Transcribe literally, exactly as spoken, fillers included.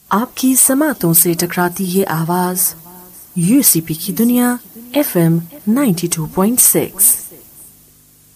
आपकी समातों से टकराती ये आवाज यूसीपी की दुनिया FM ninety two point six.